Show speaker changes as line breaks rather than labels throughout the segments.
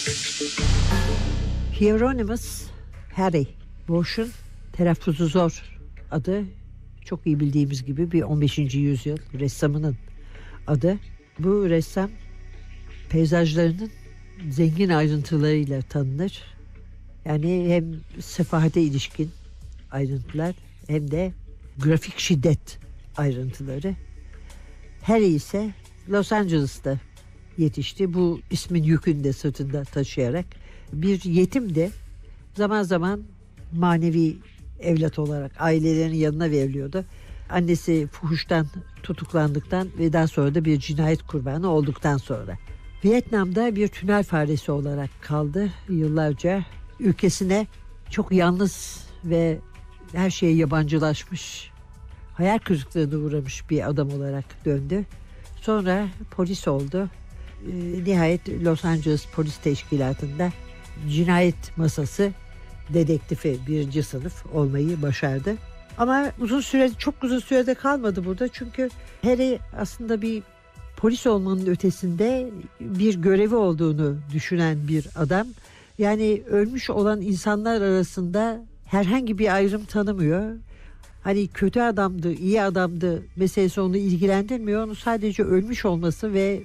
Hieronymus Harry Bosch'un telaffuzu zor adı, çok iyi bildiğimiz gibi bir 15. yüzyıl ressamının adı. Bu ressam peyzajlarının zengin ayrıntılarıyla tanınır. Yani hem sefahate ilişkin ayrıntılar hem de grafik şiddet ayrıntıları. Harry ise Los Angeles'ta yetişti. Bu ismin yükünü de sırtında taşıyarak. Bir yetim de zaman zaman manevi evlat olarak ailelerinin yanına veriliyordu. Annesi fuhuştan tutuklandıktan ve daha sonra da bir cinayet kurbanı olduktan sonra. Vietnam'da bir tünel faresi olarak kaldı yıllarca. Ülkesine çok yalnız ve her şeye yabancılaşmış, hayal kırıklığına uğramış bir adam olarak döndü. Sonra polis oldu. Nihayet Los Angeles Polis Teşkilatı'nda cinayet masası dedektifi 1. sınıf olmayı başardı. Ama çok uzun sürede kalmadı burada. Çünkü Harry aslında bir polis olmanın ötesinde bir görevi olduğunu düşünen bir adam. Yani ölmüş olan insanlar arasında herhangi bir ayrım tanımıyor. Hani kötü adamdı, iyi adamdı meselesi onu ilgilendirmiyor. Onu sadece ölmüş olması ve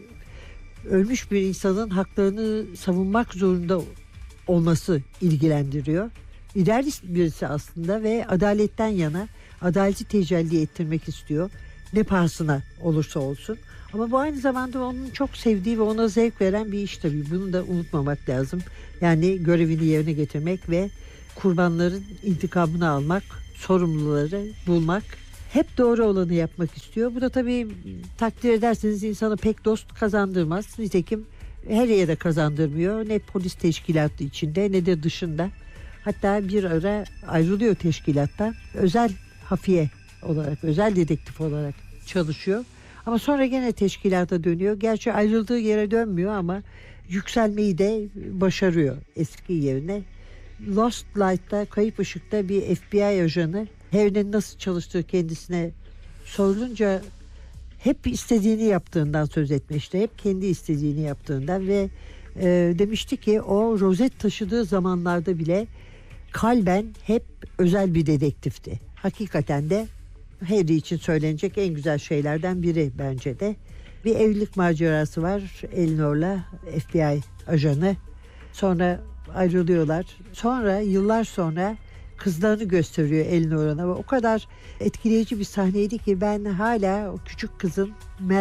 ölmüş bir insanın haklarını savunmak zorunda olması ilgilendiriyor. İdealist birisi aslında ve adaletten yana, adaleti tecelli ettirmek istiyor. Ne pahasına olursa olsun. Ama bu aynı zamanda onun çok sevdiği ve ona zevk veren bir iş tabii. Bunu da unutmamak lazım. Yani görevini yerine getirmek ve kurbanların intikamını almak, sorumluları bulmak. Hep doğru olanı yapmak istiyor. Bu da tabii takdir ederseniz insana pek dost kazandırmaz. Nitekim her yere kazandırmıyor. Ne polis teşkilatı içinde ne de dışında. Hatta bir ara ayrılıyor teşkilattan. Özel hafiye olarak, özel dedektif olarak çalışıyor. Ama sonra gene teşkilata dönüyor. Gerçi ayrıldığı yere dönmüyor ama yükselmeyi de başarıyor eski yerine. Lost Light'ta, Kayıp Işık'ta bir FBI ajanı Harry'nin nasıl çalıştığı kendisine sorulunca hep istediğini yaptığından söz etmişti. Hep kendi istediğini yaptığından ve demişti ki o rozet taşıdığı zamanlarda bile kalben hep özel bir dedektifti. Hakikaten de Harry için söylenecek en güzel şeylerden biri bence de. Bir evlilik macerası var Eleanor'la, FBI ajanı. Sonra ayrılıyorlar. Sonra yıllar sonra kızlarını gösteriyor Eleanor'a. O kadar etkileyici bir sahneydi ki ben hala o küçük kızın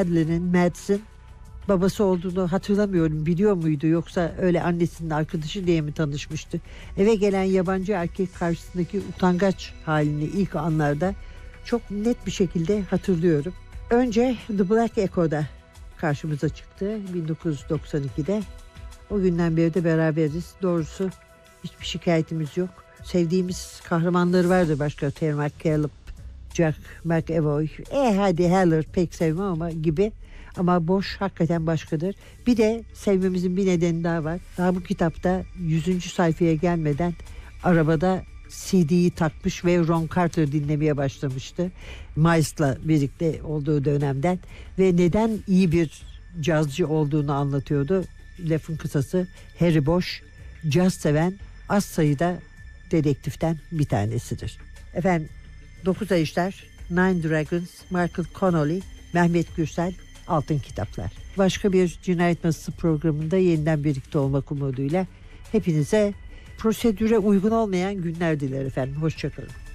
Mads'in babası olduğunu hatırlamıyorum. Biliyor muydu yoksa öyle annesinin arkadaşı diye mi tanışmıştı? Eve gelen yabancı erkek karşısındaki utangaç halini ilk anlarda çok net bir şekilde hatırlıyorum. Önce The Black Echo'da karşımıza çıktı 1992'de. O günden beri de beraberiz. Doğrusu hiçbir şikayetimiz yok. Sevdiğimiz kahramanları vardı başka. Terry McCallum, Jack McAvoy. Hadi Heller pek sevmem ama gibi. Ama Bosch hakikaten başkadır. Bir de sevmemizin bir nedeni daha var. Daha bu kitapta 100. sayfaya gelmeden arabada CD'yi takmış ve Ron Carter dinlemeye başlamıştı. Miles'la birlikte olduğu dönemden ve neden iyi bir cazcı olduğunu anlatıyordu. Lafın kısası Harry Bosch caz seven az sayıda dedektiften bir tanesidir. Efendim 9 Ay İşler, Nine Dragons, Michael Connolly, Mehmet Gürsel, Altın Kitaplar. Başka bir cinayet masası programında yeniden birlikte olmak umuduyla hepinize prosedüre uygun olmayan günler diler efendim. Hoşçakalın.